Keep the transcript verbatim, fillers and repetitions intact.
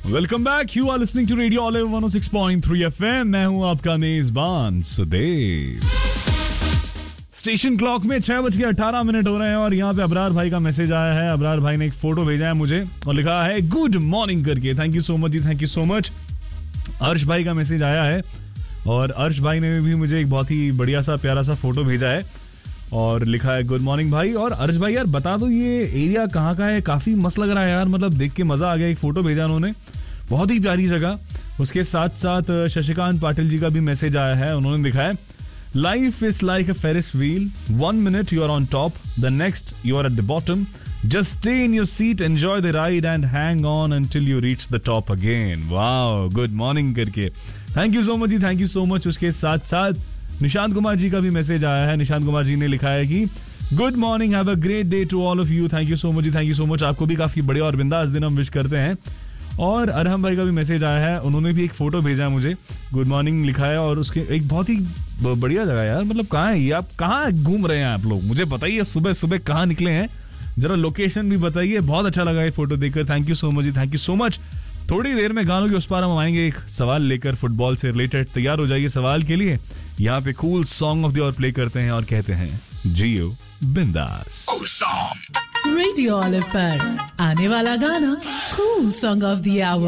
Welcome back. You are listening to radio olive one O six point three FM. मैं हूं आपका मेजबान Sudev. Station clock में छह बज के अठारह मिनट हो रहे हैं और यहाँ पे अबरार भाई का मैसेज आया है. अबरार भाई ने एक फोटो भेजा है मुझे और लिखा है गुड मॉर्निंग करके. Thank you so much ji, thank you so much. अर्श भाई का मैसेज आया है और अर्श भाई ने भी मुझे एक बहुत ही बढ़िया सा प्यारा सा फोटो भेजा है और लिखा है गुड मॉर्निंग भाई. और अर्श भाई यार बता दो ये एरिया कहाँ का है, काफी मस्त लग रहा है यार, मतलब देख के मजा आ गया. एक फोटो भेजा उन्होंने, बहुत ही प्यारी जगह. उसके साथ साथ शशिकांत पाटिल जी का भी मैसेज आया है. उन्होंने लिखा है life is like a Ferris wheel, one minute you are on top, the next you are at the bottom, just stay in your seat, enjoy the ride and hang on until you reach the top again. Wow, good morning करके. Thank you so much ji, thank you so much. उसके साथ साथ निशांत कुमार जी का भी message आया है. निशांत कुमार जी ने लिखा है कि good morning, have a great day to all of you. Thank you so much ji, thank you so much. आपको भी काफी बढ़िया और बिंदास दिन हम विश करते हैं. और अरहम भाई का भी मैसेज आया है. उन्होंने भी एक फोटो भेजा है मुझे, गुड मॉर्निंग लिखा है. और उसके एक बहुत ही बढ़िया जगह यार, मतलब कहाँ है ये, आप कहाँ घूम रहे हैं आप लोग, मुझे बताइए सुबह सुबह कहाँ निकले हैं, जरा लोकेशन भी बताइए. बहुत अच्छा लगा ये फोटो देखकर. Thank you so much ji, thank you so much. थोड़ी देर में गानों के उस पार हम आएंगे एक सवाल लेकर फुटबॉल से रिलेटेड. तैयार हो जाइए सवाल के लिए. यहाँ पे cool song of the our play करते हैं और कहते हैं जियो बिंदास. रेडियो ऑलिव पर आने वाला गाना cool song of the our.